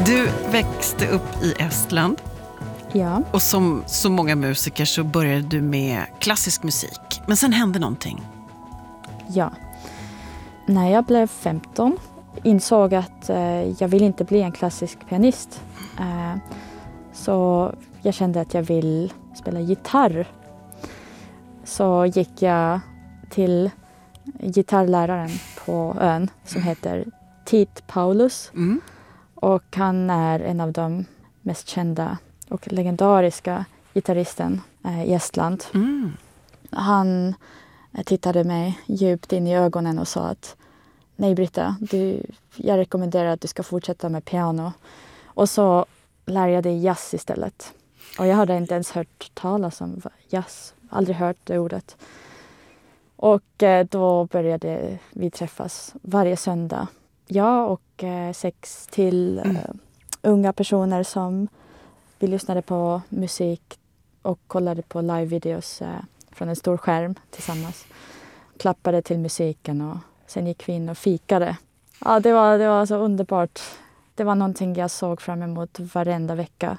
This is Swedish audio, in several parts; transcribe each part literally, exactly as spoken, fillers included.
Du växte upp i Estland. Ja. Och som så många musiker så började du med klassisk musik. Men sen hände någonting. Ja. När jag blev femton insåg att eh, jag vill inte bli en klassisk pianist. Eh, så jag kände att jag vill spela gitarr. Så gick jag till gitarrläraren på ön som heter Tit Paulus. Mm. Och han är en av de mest kända och legendariska gitarristen eh, i Estland. Mm. Han tittade mig djupt in i ögonen och sa att nej Britta, du, jag rekommenderar att du ska fortsätta med piano. Och så lär jag dig jazz istället. Och jag hade inte ens hört talas om jazz, aldrig hört det ordet. Och eh, då började vi träffas varje söndag. Jag och eh, sex till eh, mm. unga personer som vi lyssnade på musik och kollade på live-videos eh, från en stor skärm tillsammans. Klappade till musiken och sen gick vi in och fikade. Ja, det var, det var så underbart. Det var någonting jag såg fram emot varenda vecka.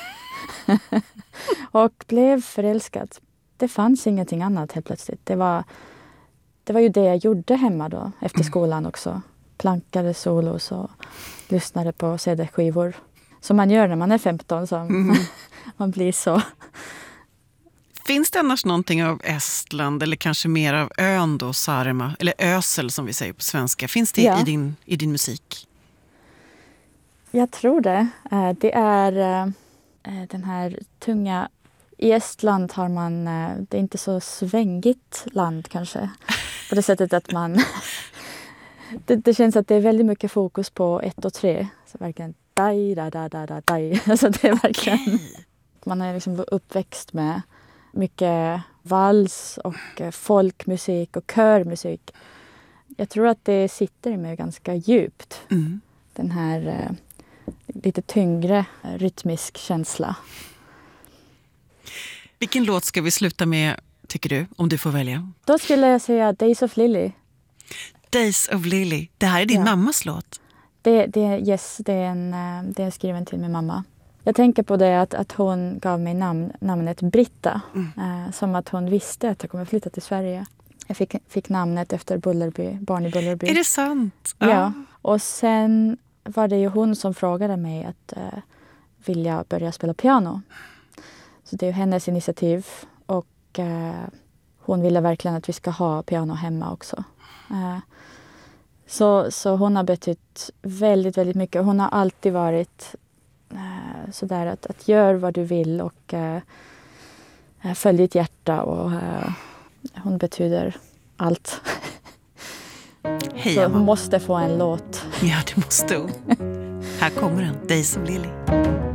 Och blev förälskad. Det fanns ingenting annat helt plötsligt. Det var, det var ju det jag gjorde hemma då, efter skolan också. Plankade solos och lyssnade på C D-skivor. Som man gör när man är femton. Så mm. Man blir så. Finns det annars någonting av Estland eller kanske mer av ön då, Saaremaa, eller ösel som vi säger på svenska? Finns det ja. i, din, i din musik? Jag tror det. Det är den här tunga... I Estland har man... Det är inte så svängigt land kanske. På det sättet att man... Det, det känns att det är väldigt mycket fokus på ett och tre. Så verkligen... Daj, da, da, da, da, daj. Alltså det är verkligen... Man är liksom uppväxt med mycket vals och folkmusik och körmusik. Jag tror att det sitter i mig ganska djupt. Mm. Den här eh, lite tyngre rytmisk känsla. Vilken låt ska vi sluta med, tycker du, om du får välja? Då skulle jag säga Days of Lily. Days of Lily. Det här är din ja. mammas låt. Det, det, yes, det är, en, det är skriven till min mamma. Jag tänker på det att, att hon gav mig namn, namnet Britta. Mm. Eh, som att hon visste att jag kommer flytta till Sverige. Jag fick, fick namnet efter Bullerby, barn i Bullerby. Är det sant? Ja. ja. Och sen var det ju hon som frågade mig att eh, vill jag börja spela piano. Så det är hennes initiativ. Och eh, hon ville verkligen att vi ska ha piano hemma också. Eh, så, så hon har betytt väldigt, väldigt mycket. Hon har alltid varit... Sådär att, att gör vad du vill och äh, följ ditt hjärta och äh, hon betyder allt. Hej, så hon måste få en låt. Ja, det måste hon. Här kommer den, Days of Lily.